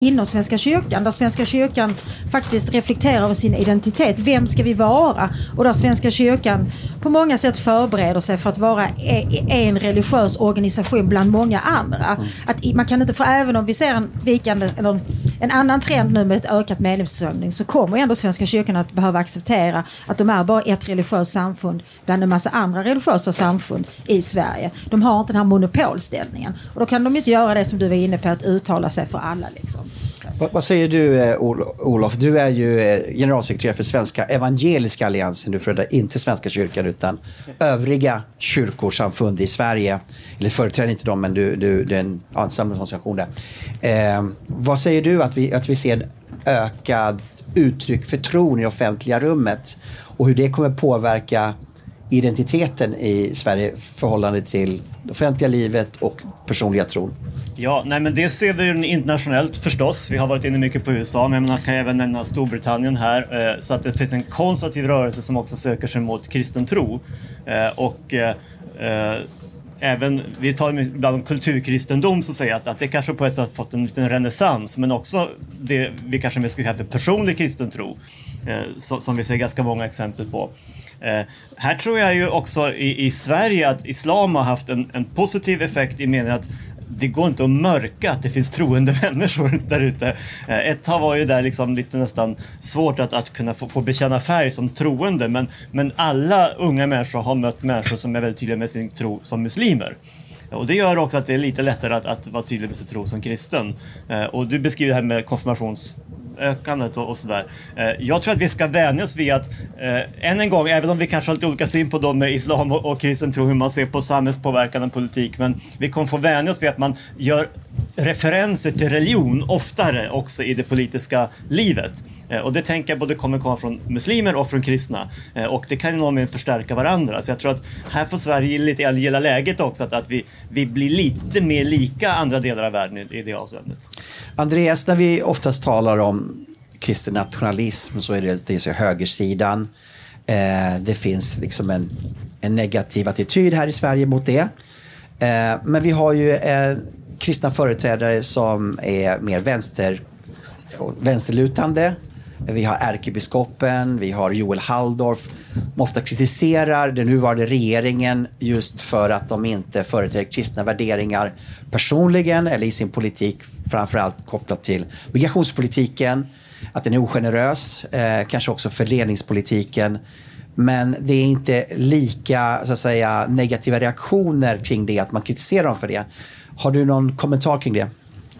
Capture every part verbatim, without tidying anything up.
inom Svenska kyrkan, där Svenska kyrkan faktiskt reflekterar över sin identitet. Vem ska vi vara? Och där Svenska kyrkan på många sätt förbereder sig för att vara en religiös organisation bland många andra. Mm. Att man kan inte, för även om vi ser en vikande eller en annan trend nu med ett ökat medlemsströmning, så kommer ändå Svenska kyrkan att behöva acceptera att de är bara ett religiöst samfund bland en massa andra religiösa samfund i Sverige. De har inte den här monopolställningen. Och då kan de inte göra det som du var inne på, att uttala sig för alla liksom. Vad, vad säger du, Olof? Du är ju generalsekreterare för Svenska Evangeliska Alliansen. Du företräder inte Svenska kyrkan utan övriga kyrkosamfund i Sverige. Eller företräder inte dem, men du, du, du är en, ja, en samhällsorganisation där. Eh, vad säger du att vi, att vi ser en ökad uttryck för tron i offentliga rummet och hur det kommer påverka identiteten i Sverige förhållande till det offentliga livet och personliga tron? Ja, nej men det ser vi internationellt förstås. Vi har varit inne mycket på U S A, men man kan även nämna Storbritannien här. Så att det finns en konservativ rörelse som också söker sig mot kristen tro. Och även, vi tar ibland om kulturkristendom, så säger att, att det kanske på ett sätt fått en liten renässans, men också det vi kanske mer skulle kalla för personlig kristen tro, som vi ser ganska många exempel på. Eh, här tror jag ju också i, i Sverige att islam har haft en, en positiv effekt i meningen att det går inte att mörka att det finns troende människor där ute. Eh, ett tag var ju där liksom lite nästan svårt att, att kunna få, få bekänna färg som troende, men, men alla unga människor har mött människor som är väldigt tydliga med sin tro som muslimer. Och det gör också att det är lite lättare att, att vara tydlig med sin tro som kristen. Eh, och du beskriver det här med konfirmations ökandet och, och sådär. Eh, jag tror att vi ska vänjas vid att eh, än en gång, även om vi kanske har lite olika syn på dem med islam och, och kristen tro, hur man ser på samhällspåverkan och politik, men vi kommer få vänjas vid att man gör referenser till religion oftare också i det politiska livet. Eh, och det tänker jag både kommer komma från muslimer och från kristna. Eh, och det kan ju någon förstärka varandra. Så jag tror att här får Sverige lite gilla läget också, att, att vi, vi blir lite mer lika andra delar av världen i, i det avseendet. Andreas, när vi oftast talar om kristen nationalism så är det, det är så högersidan. Eh, det finns liksom en, en negativ attityd här i Sverige mot det. Eh, men vi har ju eh, kristna företrädare som är mer vänster, vänsterlutande. Vi har ärkebiskopen, vi har Joel Halldorf, som ofta kritiserar den nuvarande regeringen just för att de inte företräder kristna värderingar personligen eller i sin politik, framförallt kopplat till migrationspolitiken, att den är ogenerös, eh, kanske också fördelningspolitiken. Men det är inte lika, så att säga, negativa reaktioner kring det, att man kritiserar dem för det. Har du någon kommentar kring det?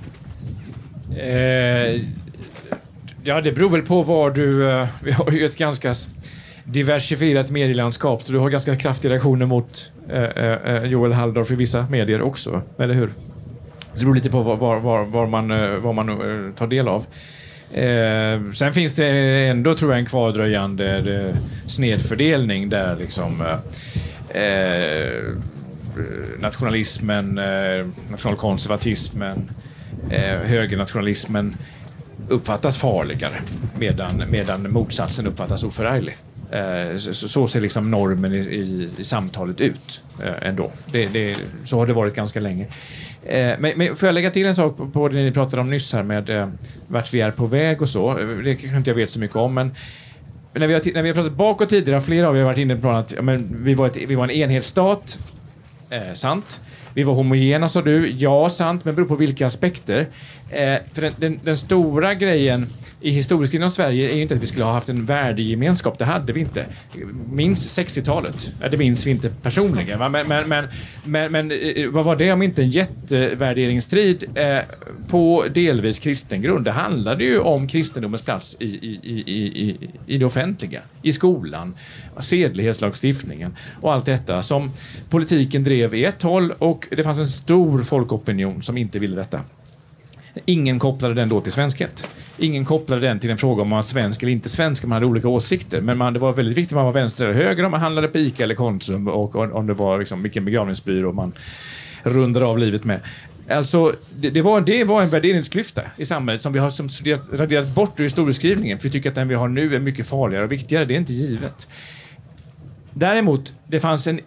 Eh, ja, det beror väl på var du... Uh, vi har ju ett ganska diversifierat medielandskap, så du har ganska kraftiga reaktioner mot uh, uh, Joel Halldorf i vissa medier också, eller hur? Så det beror lite på var, var, var, var man, uh, var man uh, tar del av. Eh, sen finns det ändå, tror jag, en kvardröjande eh, snedfördelning där liksom eh, nationalismen, eh, nationalkonservatismen, eh, högernationalismen uppfattas farligare, medan, medan motsatsen uppfattas oförarglig. Eh, så, så ser liksom normen i, i, i samtalet ut eh, ändå. Det, det, så har det varit ganska länge. Eh, men, men får jag lägga till en sak på, på det ni pratade om nyss här med eh, vart vi är på väg och så. Det kanske inte jag vet så mycket om, men när vi har, när vi har pratat bakåt tidigare, flera av er har varit inne på att ja, men vi, var ett, vi var en enhetsstat, eh, sant. Vi var homogena, sa du. Ja, sant, men beror på vilka aspekter. Eh, för den, den, den stora grejen i historieskrivningen av Sverige är ju inte att vi skulle ha haft en värdegemenskap. Det hade vi inte. Minst sextiotalet. Ja, det minns vi inte personligen. Men, men, men, men, men vad var det om inte en jättevärderingsstrid eh, på delvis kristen grund? Det handlade ju om kristendomens plats i, i, i, i, i det offentliga. I skolan, sedlighetslagstiftningen och allt detta som politiken drev i ett håll, och det fanns en stor folkopinion som inte ville detta. Ingen kopplade den då till svenskhet. Ingen kopplade den till en fråga om man var svensk eller inte svensk. Man hade olika åsikter. Men man, det var väldigt viktigt om man var vänster eller höger, om man handlade på Ica eller Konsum, och om det var liksom vilken begravningsbyrå man rundade av livet med. Alltså, det, det, var, det var en värderingsklyfta i samhället som vi har som studerat, raderat bort ur historieskrivningen. För vi tycker att den vi har nu är mycket farligare och viktigare. Det är inte givet. Däremot, det fanns en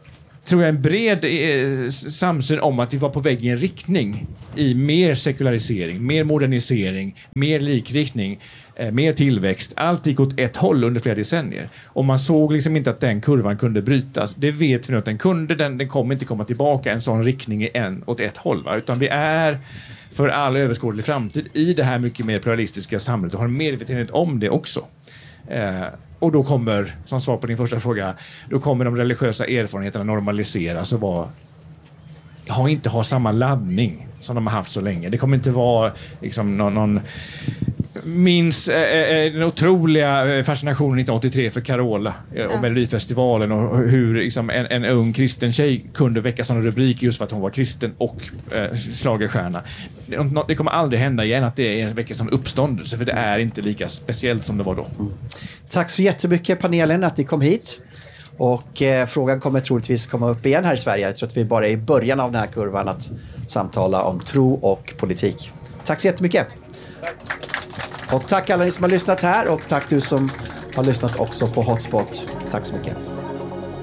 tror jag, en bred eh, samsyn om att vi var på väg i en riktning i mer sekularisering, mer modernisering, mer likriktning, eh, mer tillväxt. Allt gick åt ett håll under flera decennier. Och man såg liksom inte att den kurvan kunde brytas. Det vet vi nu att den kunde, den, den kommer inte komma tillbaka en sån riktning en, åt ett håll. Va? Utan vi är för all överskådlig framtid i det här mycket mer pluralistiska samhället och har en medvetenhet om det också. Eh, och då kommer, som svar på din första fråga, då kommer de religiösa erfarenheterna normaliseras och vara, ha, inte ha samma laddning som de har haft så länge. Det kommer inte vara liksom någon, någon minns eh, den otroliga fascinationen nittonhundraåttiotre för Carola eh, och Melodifestivalen och hur liksom, en, en ung kristen tjej kunde väcka sådana rubriker just för att hon var kristen och eh, schlagerstjärna. Det, det kommer aldrig hända igen att det är en vecka som uppståndelse, för det är inte lika speciellt som det var då. Mm. Tack så jättemycket panelen att ni kom hit. Och eh, frågan kommer troligtvis komma upp igen här i Sverige. Jag tror att vi bara är i början av den här kurvan att samtala om tro och politik. Tack så jättemycket. Tack. Och tack alla ni som har lyssnat här, och tack du som har lyssnat också på Hotspot. Tack så mycket.